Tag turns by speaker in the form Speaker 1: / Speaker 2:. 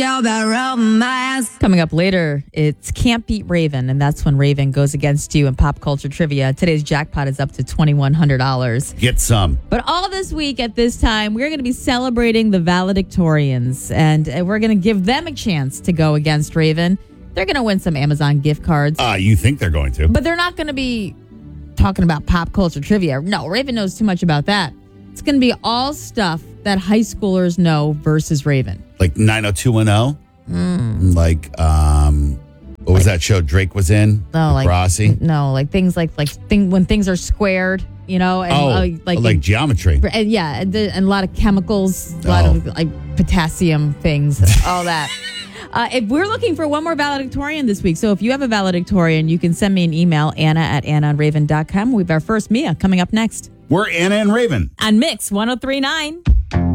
Speaker 1: Coming up later, it's Can't Beat Raven, and that's when Raven goes against you in pop culture trivia. Today's jackpot is up to $2,100.
Speaker 2: Get some.
Speaker 1: But all this week at this time, we're going to be celebrating the valedictorians, and we're going to give them a chance to go against Raven. They're going to win some Amazon gift cards.
Speaker 2: You think they're going to.
Speaker 1: But they're not going to be talking about pop culture trivia. No, Raven knows too much about that. It's going to be all stuff that high schoolers know versus Raven.
Speaker 2: Like 90210? Like, what was that show Drake was in?
Speaker 1: No, like
Speaker 2: Rossi?
Speaker 1: No, like things when things are squared, you know? And,
Speaker 2: like geometry.
Speaker 1: And, yeah, and a lot of chemicals, a lot of like potassium things, all that. If we're looking for one more valedictorian this week, so if you have a valedictorian, you can send me an email, Anna@AnnaandRaven.com. We have our first Mia coming up next.
Speaker 2: We're Anna and Raven
Speaker 1: On Mix 103.9.